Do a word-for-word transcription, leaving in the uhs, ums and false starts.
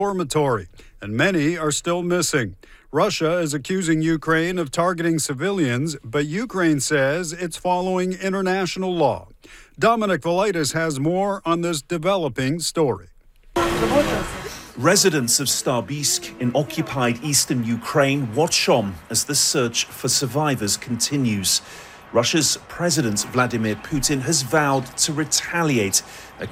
reformatory, and many are still missing. Russia is accusing Ukraine of targeting civilians, but Ukraine says it's following international law. Dominic Velitis has more on this developing story. Residents of Starbisk in occupied eastern Ukraine watch on as the search for survivors continues. Russia's President Vladimir Putin has vowed to retaliate,